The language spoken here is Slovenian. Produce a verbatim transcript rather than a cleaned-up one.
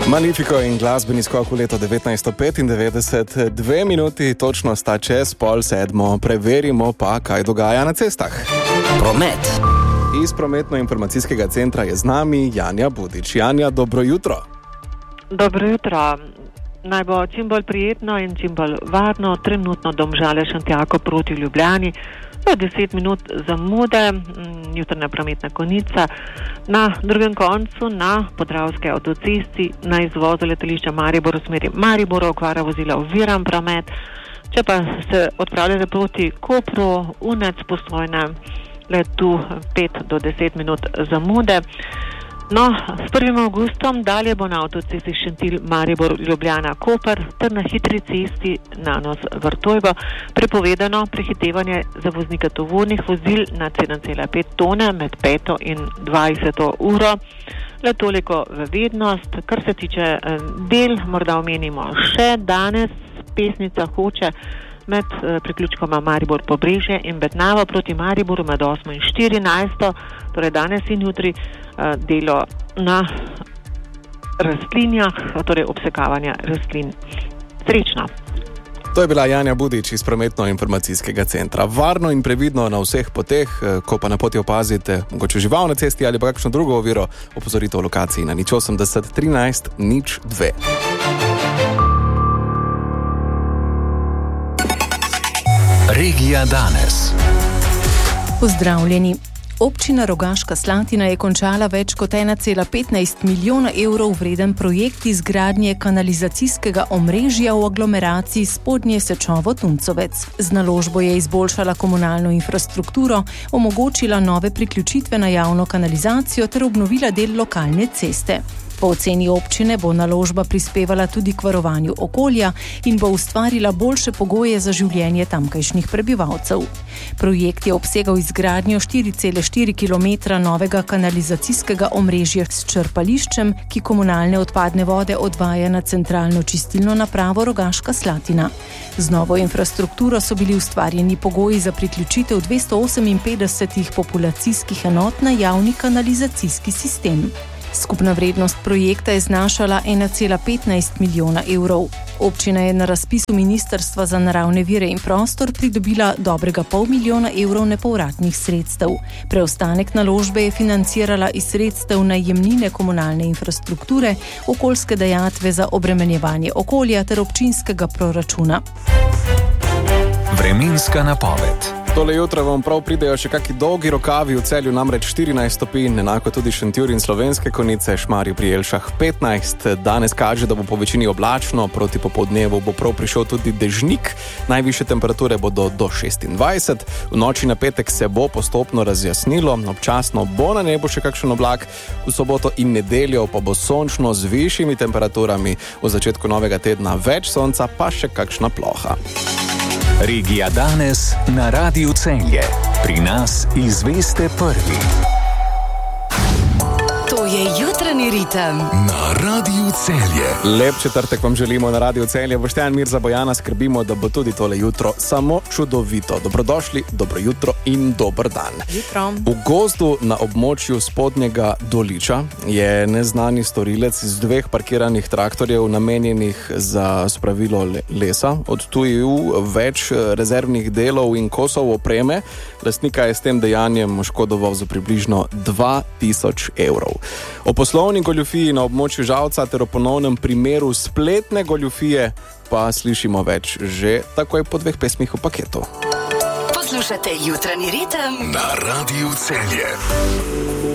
Magnifico in glasbeni skok v leto devetnajststo petindevetdeset, dve minuti točno sta čez pol sedmo, preverimo pa, kaj dogaja na cestah. Promet. Iz prometno-informacijskega centra je z nami Janja Budič. Janja, dobro jutro. Dobro jutro. Naj bo čim bolj prijetno in čim bolj varno, trenutno Domžale-Šentjako proti Ljubljani, deset minut zamude, jutranja prometna konica. Na drugem koncu, na Podravske avtocesti, na izvozu letališča Maribor v smeri Maribora, okvara vozila oviran promet. Če pa se odpravljate proti Kopru, Unec, Postojne, le tu pet do deset minut zamude. No, s prvim avgustom dalje bo na avtocesti Šentilj, Maribor, Ljubljana, Koper ter na hitri cesti Nanos, Vrtojba prepovedano prehitevanje za voznika tovornih vozil na sedem cela pet tone med peto in dvajseto uro. Le toliko v vednost. Kar se tiče del, morda omenimo še danes, Pesnica Hoče med eh, priključkoma Maribor Pobrežje in Betnavo proti Mariboru med osmo in štirinajsto, torej danes in jutri eh, delo na rastlinjah, torej obsekavanja rastlin. Srečno! To je bila Janja Budič iz prometno-informacijskega centra. Varno in previdno na vseh poteh, ko pa na poti opazite mogoče žival na cesti ali pa kakšno drugo oviro, opozorite v lokaciji na nič osemdeset trinajst nič dve. Regija danes. Pozdravljeni. Občina Rogaška Slatina je končala več kot ena cela petnajst milijona evrov vreden projekt izgradnje kanalizacijskega omrežja v aglomeraciji Spodnje Sečovo-Tuncovec. Z naložbo je izboljšala komunalno infrastrukturo, omogočila nove priključitve na javno kanalizacijo ter obnovila del lokalne ceste. Po oceni občine bo naložba prispevala tudi k varovanju okolja in bo ustvarila boljše pogoje za življenje tamkajšnjih prebivalcev. Projekt je obsegal izgradnjo štiri cela štiri kilometra novega kanalizacijskega omrežja s črpališčem, ki komunalne odpadne vode odvaja na centralno čistilno napravo Rogaška Slatina. Z novo infrastrukturo so bili ustvarjeni pogoji za priključitev dvesto oseminpetdesetih populacijskih enot na javni kanalizacijski sistem. Skupna vrednost projekta je znašala ena cela petnajst milijona evrov. Občina je na razpisu Ministrstva za naravne vire in prostor pridobila dobrega pol milijona evrov nepovratnih sredstev. Preostanek naložbe je financirala iz sredstev najemnine komunalne infrastrukture, okoljske dajatve za obremenjevanje okolja ter občinskega proračuna. Vremenska napoved. Tole jutro vam prav pridejo še kaki dolgi rokavi, v Celju namreč štirinajst stopinj, enako tudi Šentjur in Slovenske Konjice, Šmarje pri Jelšah petnajst. Danes kaže, da bo po večini oblačno, proti popoldnevu bo prav prišel tudi dežnik, najvišje temperature bodo do šestindvajset. V noči na petek se bo postopno razjasnilo, občasno bo na nebu še kakšen oblak, v soboto in nedeljo pa bo sončno z višjimi temperaturami, v začetku novega tedna več sonca, pa še kakšna ploha. Regija danes na Radiu Celje. Pri nas izveste prvi. To je jutranji ritem na Radiu Celje. Lep četrtek vam želimo na Radiu Celje. Boštjan, Mirza, Bojana, skrbimo, da bo tudi tole jutro samo čudovito. Dobrodošli, dobro jutro in dober dan. Jutro. V gozdu na območju Spodnjega Doliča je neznani storilec iz dveh parkiranih traktorjev namenjenih za spravilo lesa odtujil več rezervnih delov in kosov opreme. Lastnika je s tem dejanjem oškodoval za približno dva tisoč evrov. O poslovni goljufiji na območju Žalca ter o ponovnem primeru spletne goljufije pa slišimo več že takoj po dveh pesmih v paketu. Poslušate jutranji ritem na Radiu Celje.